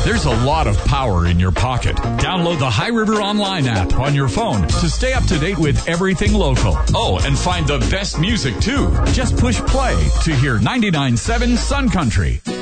There's a lot of power in your pocket. Download the High River Online app on your phone to stay up to date with everything local. Oh, and find the best music, too. Just push play to hear 99.7 Sun Country.